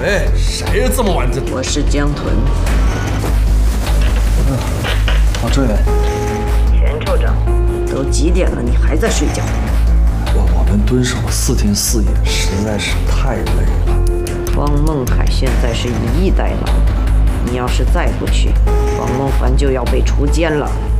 哎，谁这么晚这？ 我是江屯。 这位， 田处长，都几点了，你还在睡觉？ 我们蹲守了4天4夜，实在是太累了。 方孟凯现在是以逸待劳，你要是再不去，方孟凡就要被除奸了。